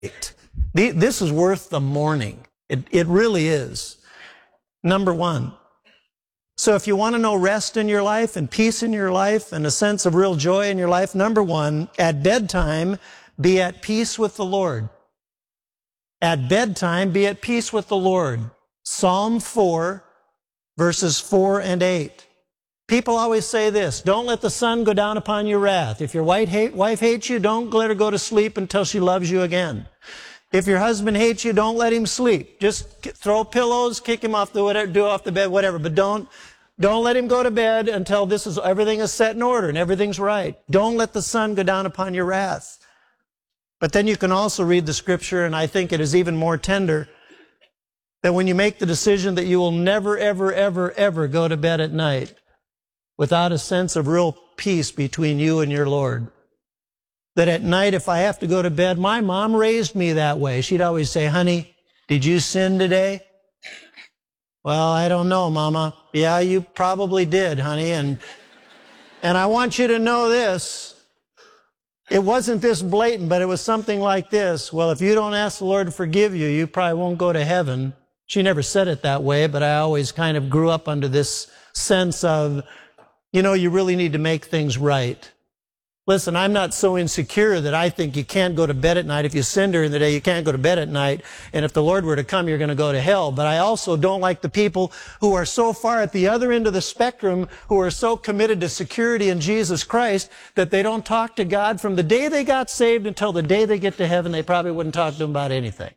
This is worth the mourning. It really is. Number one. So if you want to know rest in your life and peace in your life and a sense of real joy in your life, number one, at bedtime, be at peace with the Lord. At bedtime, be at peace with the Lord. Psalm 4, verses 4 and 8. People always say this, don't let the sun go down upon your wrath. If your wife hates you, don't let her go to sleep until she loves you again. If your husband hates you, don't let him sleep. Just throw pillows, kick him off the bed, whatever. But don't let him go to bed until everything is set in order and everything's right. Don't let the sun go down upon your wrath. But then you can also read the scripture, and I think it is even more tender, that when you make the decision that you will never, ever, ever, ever go to bed at night without a sense of real peace between you and your Lord. That at night, if I have to go to bed, my mom raised me that way. She'd always say, honey, did you sin today? Well, I don't know, Mama. Yeah, you probably did, honey. And I want you to know this. It wasn't this blatant, but it was something like this. Well, if you don't ask the Lord to forgive you, you probably won't go to heaven. She never said it that way, but I always kind of grew up under this sense of, you really need to make things right. Listen, I'm not so insecure that I think you can't go to bed at night. If you sin during the day, you can't go to bed at night. And if the Lord were to come, you're going to go to hell. But I also don't like the people who are so far at the other end of the spectrum, who are so committed to security in Jesus Christ that they don't talk to God from the day they got saved until the day they get to heaven. They probably wouldn't talk to him about anything.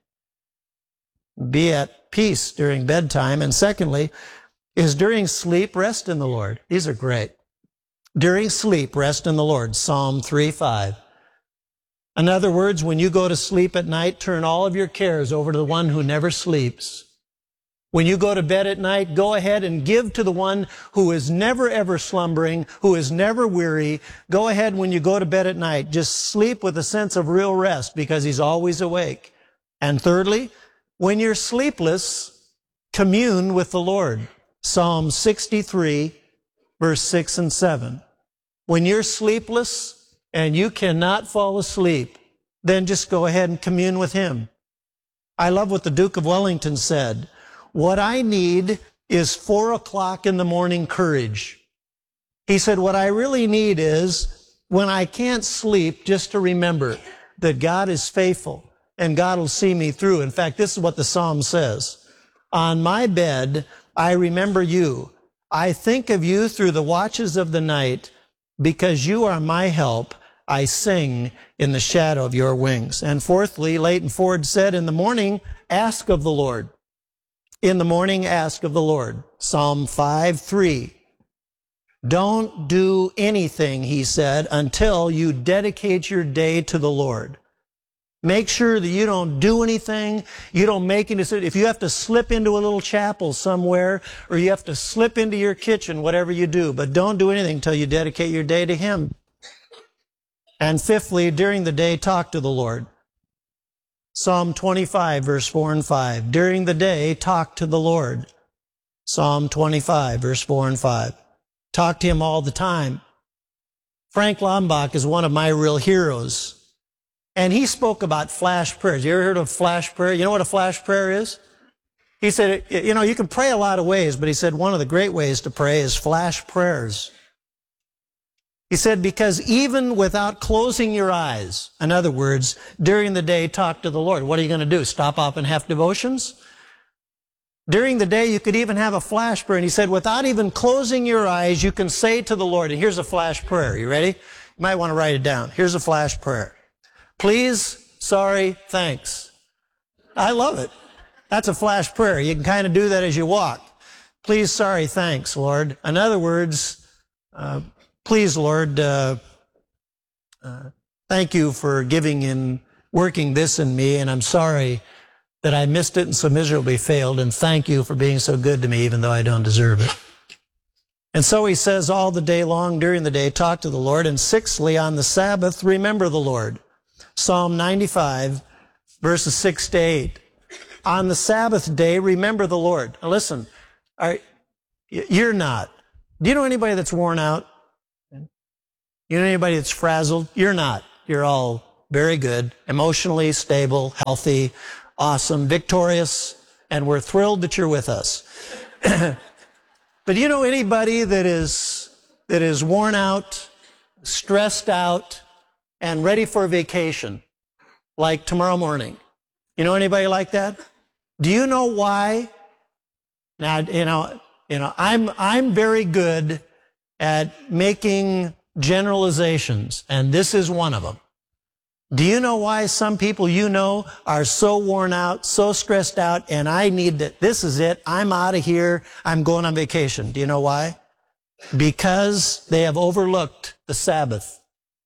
Be at peace during bedtime. And secondly, is during sleep, rest in the Lord. These are great. During sleep, rest in the Lord. Psalm 3:5. In other words, when you go to sleep at night, turn all of your cares over to the one who never sleeps. When you go to bed at night, go ahead and give to the one who is never ever slumbering, who is never weary. Go ahead when you go to bed at night. Just sleep with a sense of real rest because he's always awake. And thirdly, when you're sleepless, commune with the Lord. Psalm 63, verse 6 and 7. When you're sleepless and you cannot fall asleep, then just go ahead and commune with him. I love what the Duke of Wellington said. What I need is 4 o'clock in the morning courage. He said, what I really need is when I can't sleep, just to remember that God is faithful and God will see me through. In fact, this is what the Psalm says. On my bed, I remember you. I think of you through the watches of the night. Because you are my help, I sing in the shadow of your wings. And fourthly, Leighton Ford said, in the morning, ask of the Lord. In the morning, ask of the Lord. Psalm 5:3. Don't do anything, he said, until you dedicate your day to the Lord. Make sure that you don't do anything. You don't make any decisions. If you have to slip into a little chapel somewhere, or you have to slip into your kitchen, whatever you do, but don't do anything until you dedicate your day to him. And fifthly, during the day, talk to the Lord. Psalm 25, verse 4 and 5. During the day, talk to the Lord. Psalm 25, verse 4 and 5. Talk to him all the time. Frank Lombach is one of my real heroes. And he spoke about flash prayers. You ever heard of flash prayer? You know what a flash prayer is? He said, you can pray a lot of ways, but he said one of the great ways to pray is flash prayers. He said, because even without closing your eyes, in other words, during the day, talk to the Lord. What are you going to do? Stop up and have devotions? During the day, you could even have a flash prayer. And he said, without even closing your eyes, you can say to the Lord, and here's a flash prayer. You ready? You might want to write it down. Here's a flash prayer. Please, sorry, thanks. I love it. That's a flash prayer. You can kind of do that as you walk. Please, sorry, thanks, Lord. In other words, please, Lord, thank you for giving and working this in me, and I'm sorry that I missed it and so miserably failed, and thank you for being so good to me even though I don't deserve it. And so he says all the day long, during the day, talk to the Lord. And sixthly, on the Sabbath, remember the Lord. Psalm 95, verses 6 to 8. On the Sabbath day, remember the Lord. Now listen, you're not. Do you know anybody that's worn out? You know anybody that's frazzled? You're not. You're all very good, emotionally stable, healthy, awesome, victorious, and we're thrilled that you're with us. But you know anybody that is worn out, stressed out, and ready for a vacation, like tomorrow morning? You know anybody like that? Do you know why? Now, I'm very good at making generalizations, and this is one of them. Do you know why some people you know are so worn out, so stressed out, and I need that, this is it, I'm out of here, I'm going on vacation? Do you know why? Because they have overlooked the Sabbath.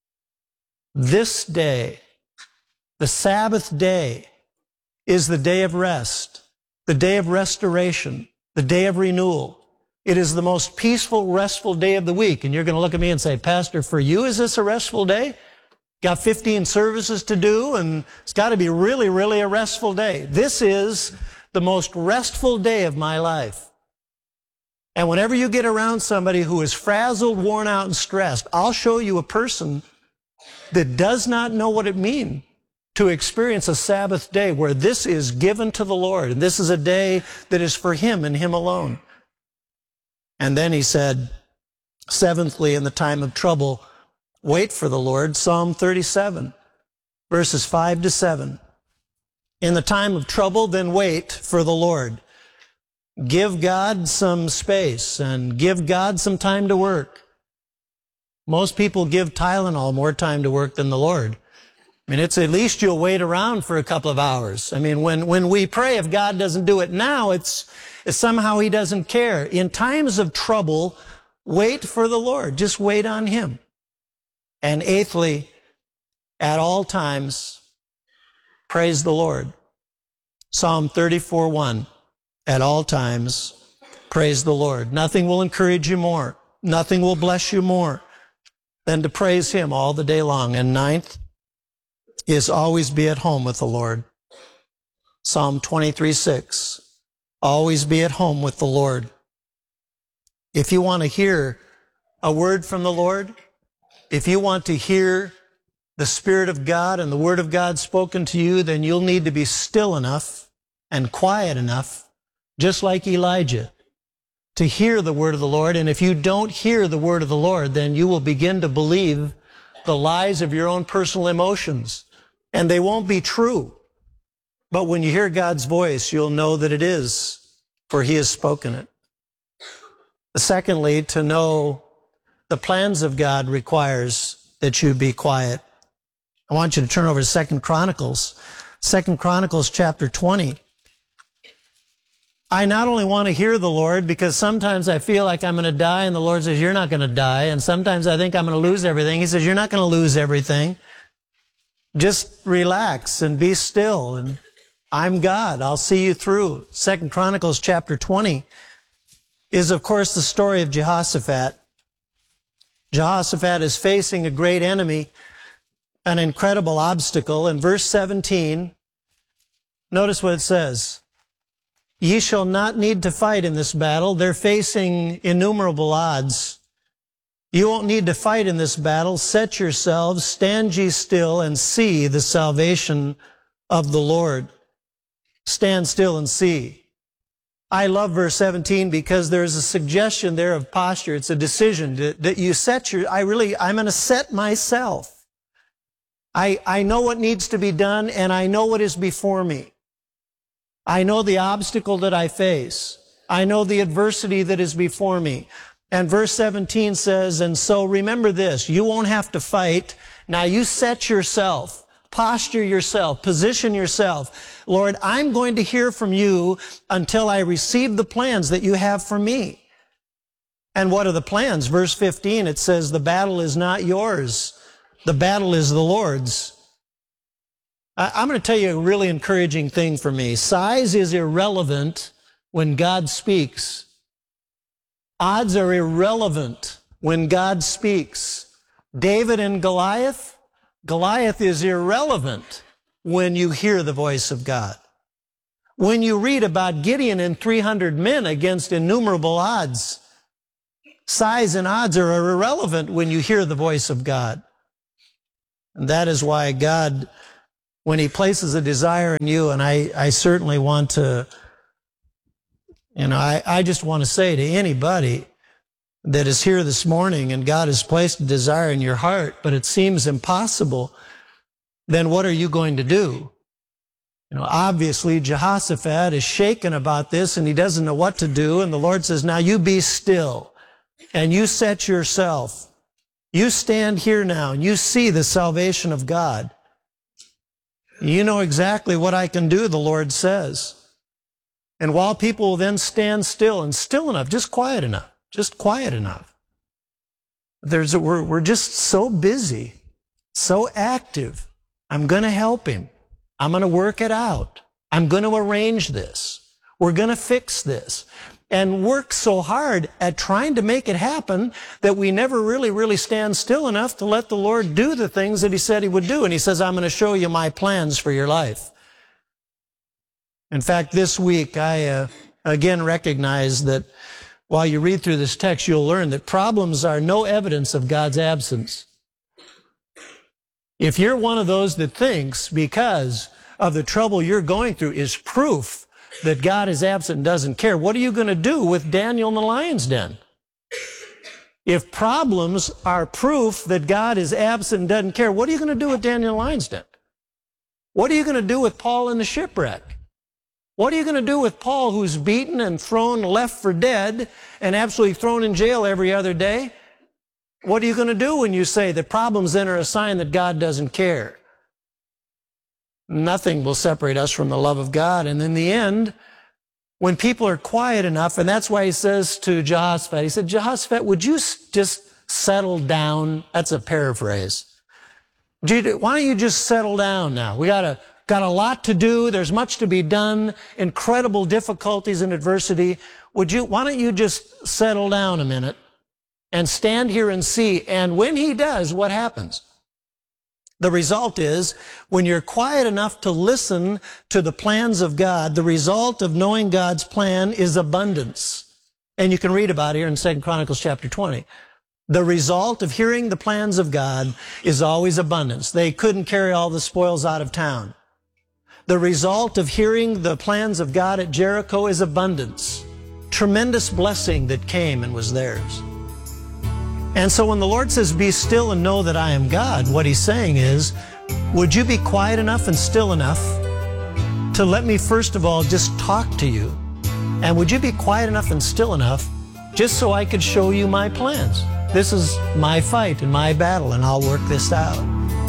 This day, the Sabbath day, is the day of rest, the day of restoration, the day of renewal. It is the most peaceful, restful day of the week. And you're going to look at me and say, Pastor, for you, is this a restful day? Got 15 services to do, and it's got to be really, really a restful day. This is the most restful day of my life. And whenever you get around somebody who is frazzled, worn out, and stressed, I'll show you a person that does not know what it means to experience a Sabbath day where this is given to the Lord, and this is a day that is for Him and Him alone. And then he said, seventhly, in the time of trouble, wait for the Lord. Psalm 37, verses 5 to 7. In the time of trouble, then wait for the Lord. Give God some space and give God some time to work. Most people give Tylenol more time to work than the Lord. I mean, it's at least you'll wait around for a couple of hours. I mean, when we pray, if God doesn't do it now, it's somehow He doesn't care. In times of trouble, wait for the Lord. Just wait on Him. And eighthly, at all times, praise the Lord. Psalm 34:1. At all times, praise the Lord. Nothing will encourage you more. Nothing will bless you more than to praise Him all the day long. And ninth is always be at home with the Lord. Psalm 23:6. Always be at home with the Lord. If you want to hear a word from the Lord, if you want to hear the Spirit of God and the Word of God spoken to you, then you'll need to be still enough and quiet enough, just like Elijah, to hear the word of the Lord. And if you don't hear the word of the Lord, then you will begin to believe the lies of your own personal emotions, and they won't be true. But when you hear God's voice, you'll know that it is, for He has spoken it. Secondly, to know the plans of God requires that you be quiet. I want you to turn over to 2 Chronicles. 2 Chronicles chapter 20. I not only want to hear the Lord, because sometimes I feel like I'm going to die, and the Lord says, you're not going to die. And sometimes I think I'm going to lose everything. He says, you're not going to lose everything. Just relax and be still, and I'm God. I'll see you through. 2 Chronicles chapter 20 is, of course, the story of Jehoshaphat. Jehoshaphat is facing a great enemy, an incredible obstacle. In verse 17, notice what it says. Ye shall not need to fight in this battle. They're facing innumerable odds. You won't need to fight in this battle. Set yourselves, stand ye still, and see the salvation of the Lord. Stand still and see. I love verse 17 because there's a suggestion there of posture. It's a decision that you set I'm going to set myself. I know what needs to be done, and I know what is before me. I know the obstacle that I face. I know the adversity that is before me. And verse 17 says, and so remember this, you won't have to fight. Now you set yourself, posture yourself, position yourself. Lord, I'm going to hear from you until I receive the plans that you have for me. And what are the plans? Verse 15, it says, the battle is not yours. The battle is the Lord's. I'm going to tell you a really encouraging thing for me. Size is irrelevant when God speaks. Odds are irrelevant when God speaks. David and Goliath, Goliath is irrelevant when you hear the voice of God. When you read about Gideon and 300 men against innumerable odds, size and odds are irrelevant when you hear the voice of God. And that is why God, when he places a desire in you, and I certainly want to, I just want to say to anybody that is here this morning and God has placed a desire in your heart, but it seems impossible, then what are you going to do? Obviously Jehoshaphat is shaken about this and he doesn't know what to do. And the Lord says, now you be still and you set yourself. You stand here now and you see the salvation of God. You know exactly what I can do, the Lord says. And while people will then stand still and still enough, just quiet enough, we're just so busy, so active. I'm going to help him. I'm going to work it out. I'm going to arrange this. We're going to fix this. And work so hard at trying to make it happen that we never really stand still enough to let the Lord do the things that he said he would do. And he says, I'm going to show you my plans for your life. In fact, this week, I again recognize that while you read through this text, you'll learn that problems are no evidence of God's absence. If you're one of those that thinks because of the trouble you're going through is proof that God is absent and doesn't care, what are you going to do with Daniel in the lion's den? If problems are proof that God is absent and doesn't care, what are you going to do with Daniel in the lion's den? What are you going to do with Paul in the shipwreck? What are you going to do with Paul, who's beaten and thrown, left for dead, and absolutely thrown in jail every other day? What are you going to do when you say that problems then are a sign that God doesn't care? Nothing will separate us from the love of God. And in the end, when people are quiet enough, and that's why he says to Jehoshaphat, he said, Jehoshaphat, would you just settle down? That's a paraphrase. Why don't you just settle down now? We got a lot to do. There's much to be done. Incredible difficulties and adversity. Why don't you just settle down a minute and stand here and see? And when he does, what happens? The result is, when you're quiet enough to listen to the plans of God, the result of knowing God's plan is abundance. And you can read about it here in 2 Chronicles chapter 20. The result of hearing the plans of God is always abundance. They couldn't carry all the spoils out of town. The result of hearing the plans of God at Jericho is abundance. Tremendous blessing that came and was theirs. And so when the Lord says, be still and know that I am God, what he's saying is, would you be quiet enough and still enough to let me first of all just talk to you? And would you be quiet enough and still enough just so I could show you my plans? This is my fight and my battle, and I'll work this out.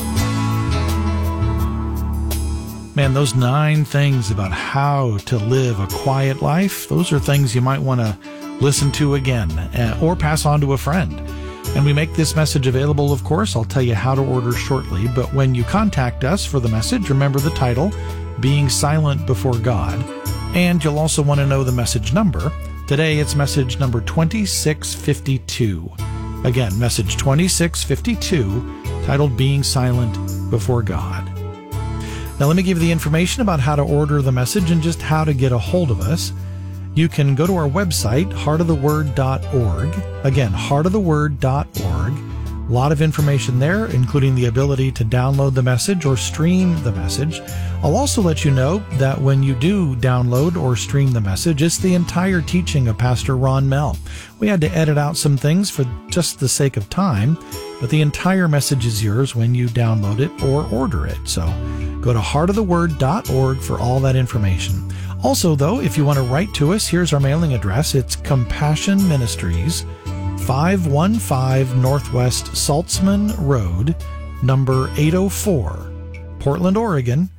Man, those 9 things about how to live a quiet life, those are things you might want to listen to again or pass on to a friend. And we make this message available, of course. I'll tell you how to order shortly. But when you contact us for the message, remember the title, Being Silent Before God. And you'll also want to know the message number. Today, it's message number 2652. Again, message 2652, titled Being Silent Before God. Now, let me give you the information about how to order the message and just how to get a hold of us. You can go to our website, heartoftheword.org. Again, heartoftheword.org. A lot of information there, including the ability to download the message or stream the message. I'll also let you know that when you do download or stream the message, it's the entire teaching of Pastor Ron Mell. We had to edit out some things for just the sake of time, but the entire message is yours when you download it or order it. So go to heartoftheword.org for all that information. Also, though, if you want to write to us, here's our mailing address. It's Compassion Ministries, 515 Northwest Saltzman Road, number 804, Portland, Oregon,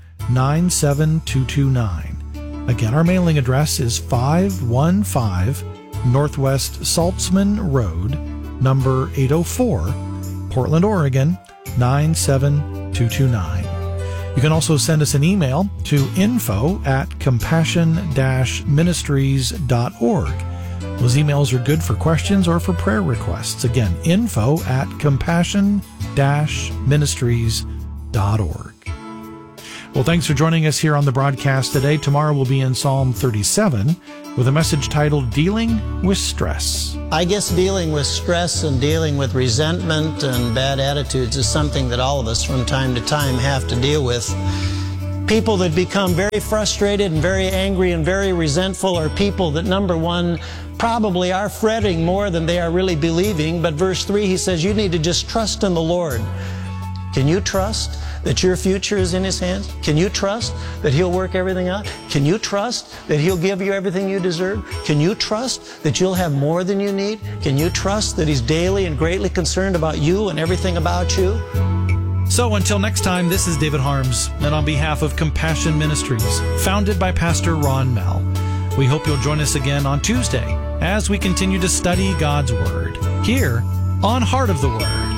97229. Again, our mailing address is 515 Northwest Saltzman Road, number 804, Portland, Oregon, 97229. You can also send us an email to info@compassion-ministries.org. Those emails are good for questions or for prayer requests. Again, info@compassion-ministries.org. Well, thanks for joining us here on the broadcast today. Tomorrow we'll be in Psalm 37 with a message titled Dealing with Stress. I guess dealing with stress and dealing with resentment and bad attitudes is something that all of us from time to time have to deal with. People that become very frustrated and very angry and very resentful are people that, number one, probably are fretting more than they are really believing. But verse 3, he says, you need to just trust in the Lord. Can you trust that your future is in His hands? Can you trust that He'll work everything out? Can you trust that He'll give you everything you deserve? Can you trust that you'll have more than you need? Can you trust that He's daily and greatly concerned about you and everything about you? So until next time, this is David Harms, and on behalf of Compassion Ministries, founded by Pastor Ron Mell, we hope you'll join us again on Tuesday as we continue to study God's Word here on Heart of the Word.